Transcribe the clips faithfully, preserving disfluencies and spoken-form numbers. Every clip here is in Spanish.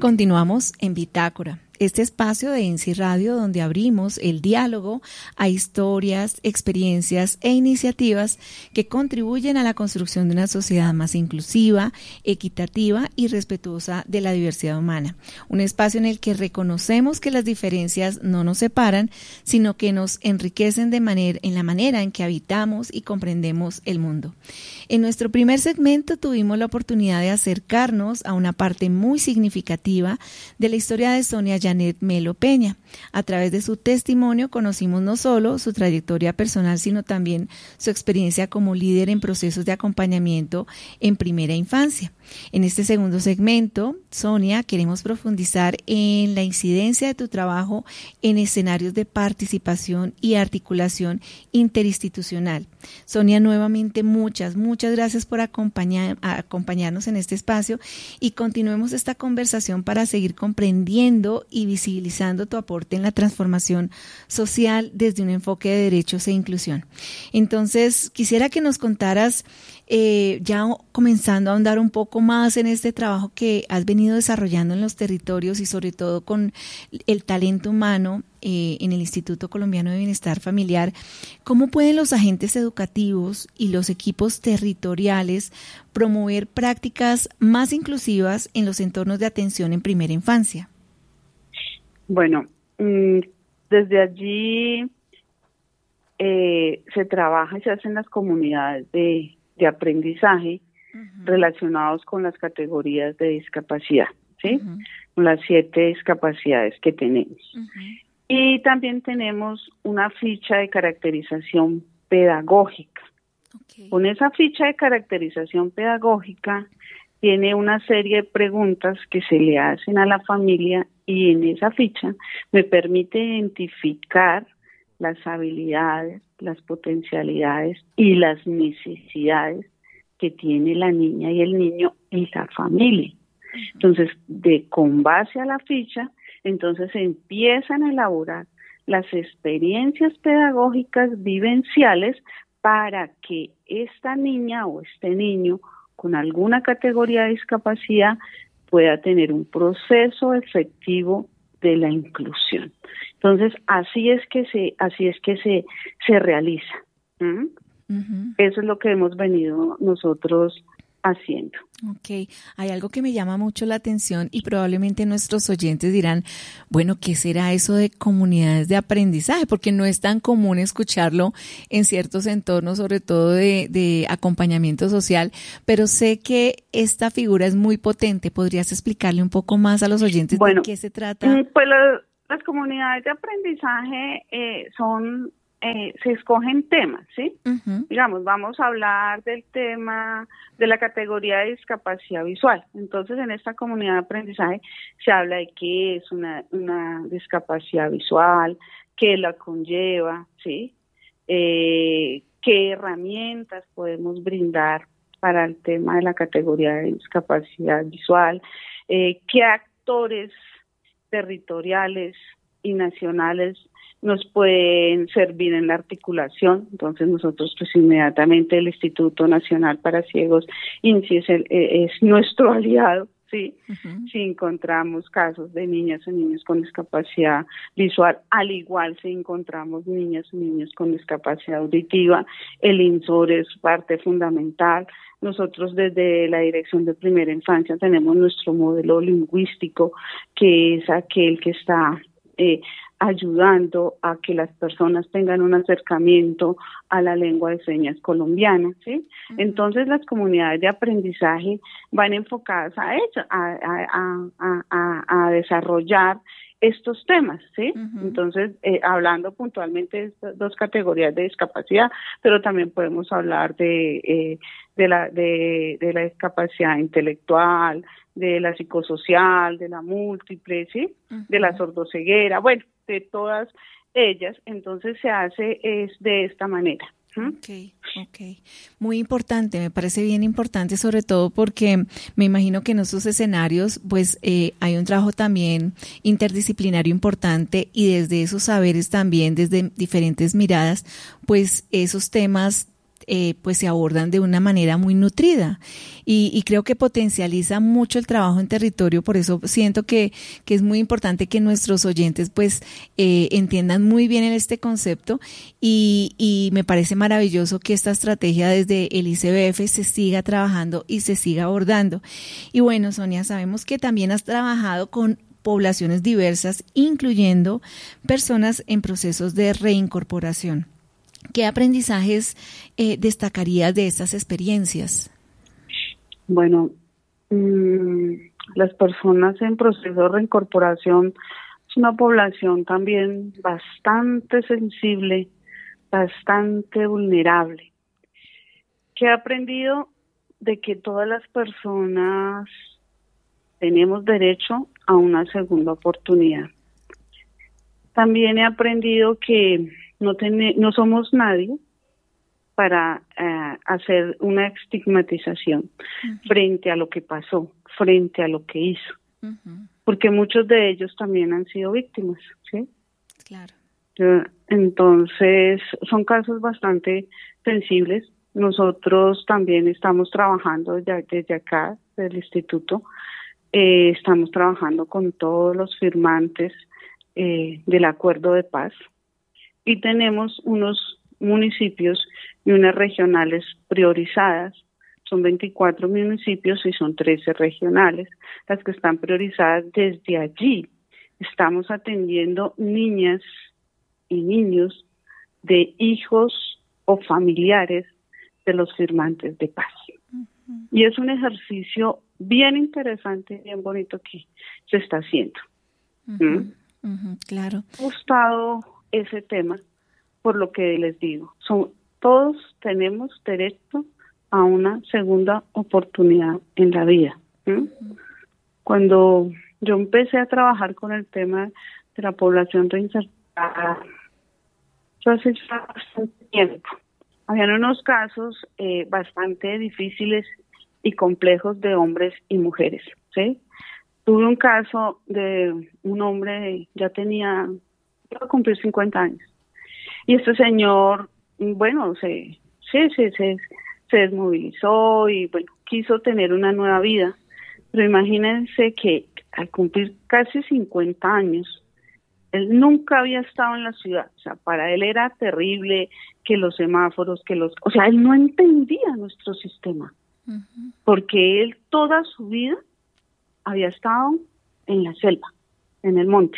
Continuamos en Bitácora, este espacio de INSI Radio donde abrimos el diálogo a historias, experiencias e iniciativas que contribuyen a la construcción de una sociedad más inclusiva, equitativa y respetuosa de la diversidad humana. Un espacio en el que reconocemos que las diferencias no nos separan, sino que nos enriquecen de manera, en la manera en que habitamos y comprendemos el mundo. En nuestro primer segmento tuvimos la oportunidad de acercarnos a una parte muy significativa de la historia de Sonia Janet Melo Peña. A través de su testimonio conocimos no solo su trayectoria personal, sino también su experiencia como líder en procesos de acompañamiento en primera infancia. En este segundo segmento, Sonia, queremos profundizar en la incidencia de tu trabajo en escenarios de participación y articulación interinstitucional. Sonia, nuevamente muchas, muchas gracias por acompañar, acompañarnos en este espacio y continuemos esta conversación para seguir comprendiendo y visibilizando tu aporte en la transformación social desde un enfoque de derechos e inclusión. Entonces, quisiera que nos contaras, eh, ya comenzando a ahondar un poco más en este trabajo que has venido desarrollando en los territorios y sobre todo con el talento humano eh, en el Instituto Colombiano de Bienestar Familiar, ¿cómo pueden los agentes educativos y los equipos territoriales promover prácticas más inclusivas en los entornos de atención en primera infancia? Bueno, desde allí eh, se trabaja y se hacen las comunidades de, de aprendizaje uh-huh. relacionados con las categorías de discapacidad, ¿sí? Uh-huh. Con las siete discapacidades que tenemos. Uh-huh. Y también tenemos una ficha de caracterización pedagógica. Okay. Con esa ficha de caracterización pedagógica tiene una serie de preguntas que se le hacen a la familia y en esa ficha me permite identificar las habilidades, las potencialidades y las necesidades que tiene la niña y el niño y la familia. Entonces, de con base a la ficha, entonces se empiezan a elaborar las experiencias pedagógicas vivenciales para que esta niña o este niño con alguna categoría de discapacidad pueda tener un proceso efectivo de la inclusión. Entonces, así es que se, así es que se, se realiza. ¿Mm? Uh-huh. Eso es lo que hemos venido nosotros haciendo. Ok, hay algo que me llama mucho la atención y probablemente nuestros oyentes dirán, bueno, ¿qué será eso de comunidades de aprendizaje? Porque no es tan común escucharlo en ciertos entornos, sobre todo de, de acompañamiento social, pero sé que esta figura es muy potente. ¿Podrías explicarle un poco más a los oyentes bueno, de qué se trata? Pues la, las comunidades de aprendizaje eh, son... Eh, se escogen temas, ¿sí? Uh-huh. Digamos, vamos a hablar del tema de la categoría de discapacidad visual. Entonces, en esta comunidad de aprendizaje se habla de qué es una, una discapacidad visual, qué la conlleva, ¿sí? Eh, qué herramientas podemos brindar para el tema de la categoría de discapacidad visual, eh, qué actores territoriales y nacionales nos pueden servir en la articulación. Entonces nosotros pues inmediatamente el Instituto Nacional para Ciegos, INSI, es, el, es nuestro aliado, ¿sí? Uh-huh. Si encontramos casos de niñas o niños con discapacidad visual, al igual si encontramos niñas o niños con discapacidad auditiva, el INSOR es parte fundamental. Nosotros desde la Dirección de Primera Infancia tenemos nuestro modelo lingüístico, que es aquel que está eh, ayudando a que las personas tengan un acercamiento a la lengua de señas colombiana, ¿sí? Uh-huh. Entonces las comunidades de aprendizaje van enfocadas a eso, a, a, a, a, a desarrollar estos temas, ¿sí? Uh-huh. Entonces, eh, hablando puntualmente de estas dos categorías de discapacidad, pero también podemos hablar de eh, de la de, de la discapacidad intelectual, de la psicosocial, de la múltiple, ¿sí? Uh-huh. De la sordoceguera, bueno, de todas ellas. Entonces se hace es de esta manera. ¿Mm? Okay, okay. Muy importante, me parece bien importante, sobre todo porque me imagino que en esos escenarios pues eh, hay un trabajo también interdisciplinario importante y desde esos saberes también, desde diferentes miradas, pues esos temas eh, pues se abordan de una manera muy nutrida y, y creo que potencializa mucho el trabajo en territorio. Por eso siento que, que es muy importante que nuestros oyentes pues eh, entiendan muy bien este concepto y, y me parece maravilloso que esta estrategia desde el I C B F se siga trabajando y se siga abordando. Y bueno, Sonia, sabemos que también has trabajado con poblaciones diversas, incluyendo personas en procesos de reincorporación. ¿Qué aprendizajes eh, destacarías de estas experiencias? Bueno, mmm, las personas en proceso de reincorporación es una población también bastante sensible, bastante vulnerable. ¿Qué he aprendido? De que todas las personas tenemos derecho a una segunda oportunidad. También he aprendido que no, ten, no somos nadie para uh, hacer una estigmatización uh-huh. frente a lo que pasó, frente a lo que hizo. Uh-huh. Porque muchos de ellos también han sido víctimas, ¿sí? Claro. Entonces, son casos bastante sensibles. Nosotros también estamos trabajando desde, desde acá, del instituto, eh, estamos trabajando con todos los firmantes eh, del acuerdo de paz y tenemos unos municipios y unas regionales priorizadas. Son veinticuatro municipios y son trece regionales, las que están priorizadas. Desde allí estamos atendiendo niñas y niños de hijos o familiares de los firmantes de paz. Uh-huh. Y es un ejercicio bien interesante y bien bonito que se está haciendo. Uh-huh. ¿Mm? Uh-huh. Claro. Me ha gustado ese tema, por lo que les digo. Son, todos tenemos derecho a una segunda oportunidad en la vida. ¿Mm? Uh-huh. Cuando yo empecé a trabajar con el tema de la población reinsertada, yo hace ya bastante tiempo, habían unos casos eh, bastante difíciles y complejos de hombres y mujeres, ¿sí? Tuve un caso de un hombre, ya tenía, iba a cumplir cincuenta años, y este señor, bueno, se, se, se, se, se desmovilizó y, bueno, quiso tener una nueva vida, pero imagínense que al cumplir casi cincuenta años, él nunca había estado en la ciudad, o sea, para él era terrible que los semáforos, que los, o sea, él no entendía nuestro sistema, uh-huh. porque él toda su vida había estado en la selva, en el monte.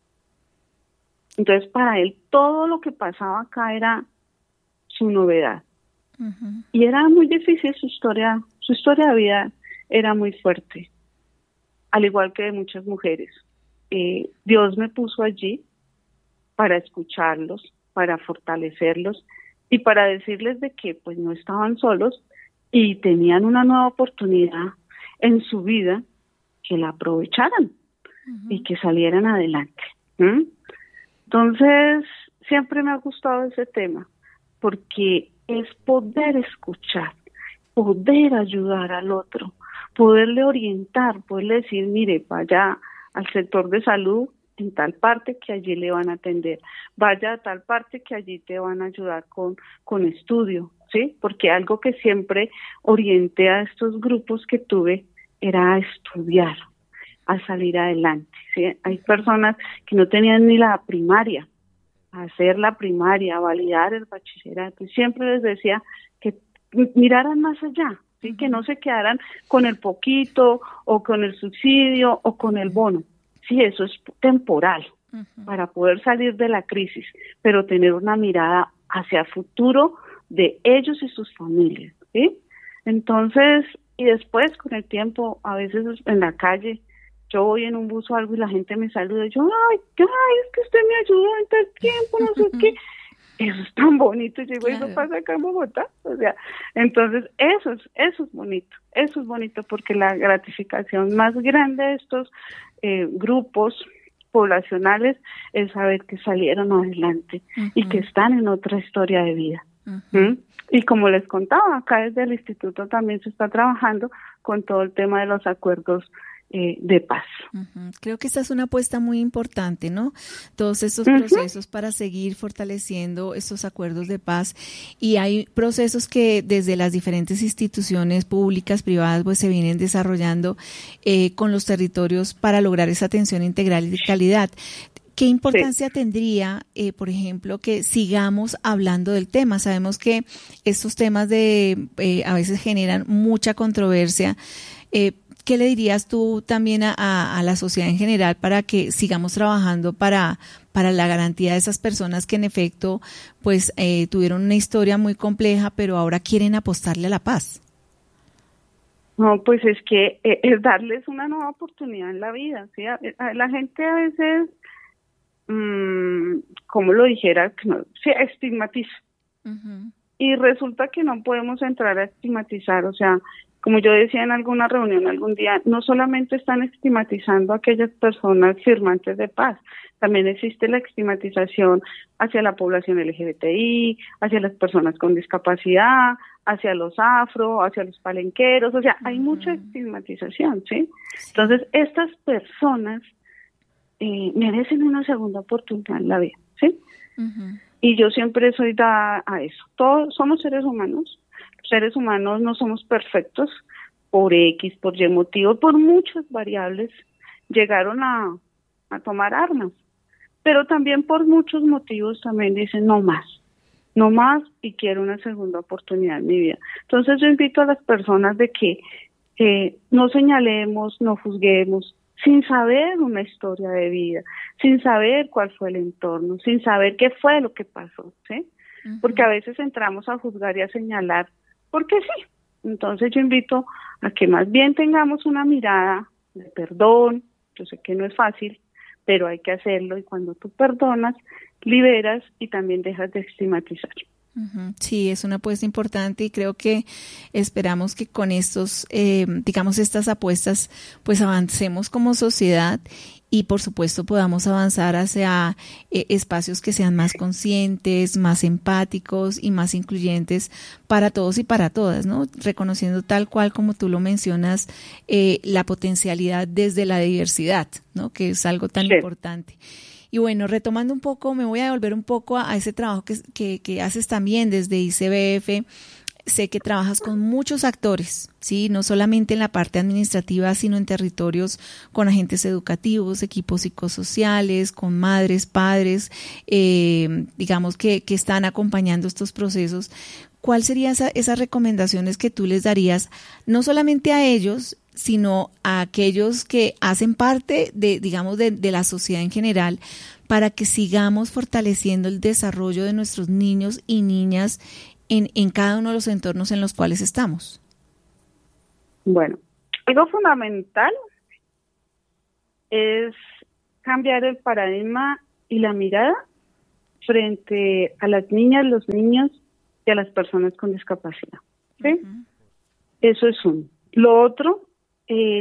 Entonces, para él todo lo que pasaba acá era su novedad. Uh-huh. Y era muy difícil su historia, su historia de vida era muy fuerte, al igual que de muchas mujeres. Eh, Dios me puso allí para escucharlos, para fortalecerlos y para decirles de que pues no estaban solos y tenían una nueva oportunidad en su vida, que la aprovecharan uh-huh. y que salieran adelante. ¿Mm? Entonces, siempre me ha gustado ese tema, porque es poder escuchar, poder ayudar al otro, poderle orientar, poderle decir, mire, vaya al sector de salud en tal parte que allí le van a atender, vaya a tal parte que allí te van a ayudar con, con estudio, ¿sí? Porque algo que siempre orienté a estos grupos que tuve era a estudiar, a salir adelante, ¿sí? Hay personas que no tenían ni la primaria, a hacer la primaria, a validar el bachillerato, y siempre les decía que miraran más allá, ¿sí? Que no se quedaran con el poquito o con el subsidio o con el bono. Sí, eso es temporal uh-huh. para poder salir de la crisis, pero tener una mirada hacia el futuro de ellos y sus familias, ¿sí? Entonces, y después con el tiempo, a veces en la calle, yo voy en un bus o algo y la gente me saluda y yo, ay, ay, es que usted me ayudó en tal tiempo, no sé qué. Eso es tan bonito, yo digo, claro. Eso pasa acá en Bogotá, o sea, entonces eso es, eso es bonito, eso es bonito porque la gratificación más grande de estos eh, grupos poblacionales es saber que salieron adelante uh-huh. y que están en otra historia de vida. Uh-huh. ¿Mm? Y como les contaba, acá desde el instituto también se está trabajando con todo el tema de los acuerdos eh, de paz. Uh-huh. Creo que esta es una apuesta muy importante, ¿no? Todos estos uh-huh. procesos para seguir fortaleciendo estos acuerdos de paz, y hay procesos que desde las diferentes instituciones públicas, privadas, pues se vienen desarrollando eh, con los territorios para lograr esa atención integral y de calidad. ¿Qué importancia sí. tendría, eh, por ejemplo, que sigamos hablando del tema? Sabemos que estos temas de eh, a veces generan mucha controversia. Eh, ¿Qué le dirías tú también a, a la sociedad en general para que sigamos trabajando para, para la garantía de esas personas que en efecto pues eh, tuvieron una historia muy compleja, pero ahora quieren apostarle a la paz? No, pues es que eh, es darles una nueva oportunidad en la vida, ¿sí? A, a la gente a veces, mmm, como lo dijera, que no, se estigmatiza. Uh-huh. Y resulta que no podemos entrar a estigmatizar, o sea, como yo decía en alguna reunión algún día, no solamente están estigmatizando a aquellas personas firmantes de paz, también existe la estigmatización hacia la población L G B T I, hacia las personas con discapacidad, hacia los afro, hacia los palenqueros, o sea, hay uh-huh. mucha estigmatización, ¿sí? sí. Entonces, estas personas eh, merecen una segunda oportunidad en la vida, ¿sí? Uh-huh. Y yo siempre soy dada a eso. Todos somos seres humanos. Seres humanos no somos perfectos, por X, por Y motivo, por muchas variables llegaron a, a tomar armas, pero también por muchos motivos también dicen no más, no más y quiero una segunda oportunidad en mi vida. Entonces yo invito a las personas de que eh, no señalemos, no juzguemos, sin saber una historia de vida, sin saber cuál fue el entorno, sin saber qué fue lo que pasó, ¿sí? Uh-huh. Porque a veces entramos a juzgar y a señalar porque sí. Entonces yo invito a que más bien tengamos una mirada de perdón. Yo sé que no es fácil, pero hay que hacerlo, y cuando tú perdonas, liberas y también dejas de estigmatizar. Uh-huh. Sí, es una apuesta importante, y creo que esperamos que con estos, eh, digamos, estas apuestas, pues avancemos como sociedad y por supuesto podamos avanzar hacia eh, espacios que sean más conscientes, más empáticos y más incluyentes para todos y para todas, ¿no? Reconociendo tal cual como tú lo mencionas, eh, la potencialidad desde la diversidad, ¿no? Que es algo tan sí. importante. Y bueno, retomando un poco, me voy a devolver un poco a, a ese trabajo que, que, que haces también desde I C B F. Sé que trabajas con muchos actores, ¿sí? No solamente en la parte administrativa, sino en territorios con agentes educativos, equipos psicosociales, con madres, padres, eh, digamos que, que están acompañando estos procesos. ¿Cuál serían esa, esas recomendaciones que tú les darías, no solamente a ellos, sino a aquellos que hacen parte de, digamos, de, de la sociedad en general, para que sigamos fortaleciendo el desarrollo de nuestros niños y niñas en, en cada uno de los entornos en los cuales estamos? Bueno, algo fundamental es cambiar el paradigma y la mirada frente a las niñas, los niños y a las personas con discapacidad, ¿sí? Uh-huh. Eso es uno. Lo otro, eh,